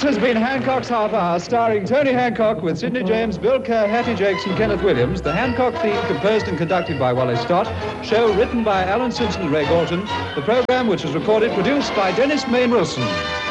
has been Hancock's Half Hour, starring Tony Hancock with Sidney James, Bill Kerr, Hattie Jakes and Kenneth Williams. The Hancock theme composed and conducted by Wally Stott. Show written by Alan Simpson and Ray Galton. The program, which was recorded, produced by Dennis Main Wilson.